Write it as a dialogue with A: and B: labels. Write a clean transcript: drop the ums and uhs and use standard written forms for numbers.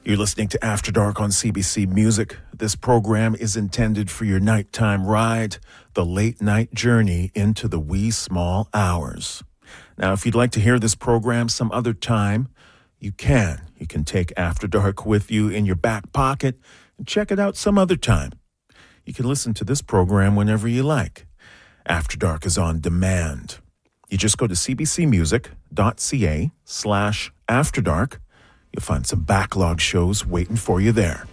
A: You're listening to After Dark on CBC Music. This program is intended for your nighttime ride, the late-night journey into the wee small hours. Now, if you'd like to hear this program some other time, you can. You can take After Dark with you in your back pocket and check it out some other time. You can listen to this program whenever you like. After Dark is on demand. You just go to cbcmusic.ca/afterdark. You'll find some backlog shows waiting for you there.